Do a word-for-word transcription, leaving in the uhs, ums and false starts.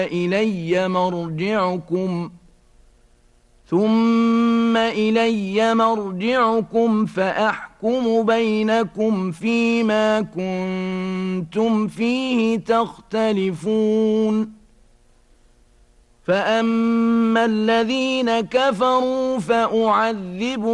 إلي مرجعكم ثم إلي مرجعكم فأحكم بينكم فيما كنتم فيه تختلفون فأما الذين كفروا فأعذبهم